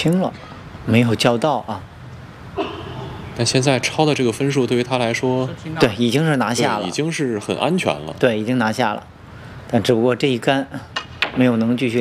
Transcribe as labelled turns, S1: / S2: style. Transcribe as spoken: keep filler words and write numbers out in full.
S1: 轻了，没有交到啊。
S2: 但现在超的这个分数对于他来说，
S1: 对，已经是拿下了，
S2: 已经是很安全了。
S1: 对，已经拿下了，但只不过这一杆没有能继续。